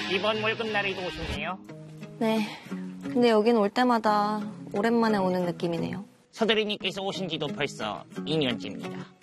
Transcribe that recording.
이번 월급날에도 오셨네요. 네. 근데 여긴 올 때마다 오랜만에 오는 느낌이네요. 서대리님께서 오신 지도 벌써 2년째입니다.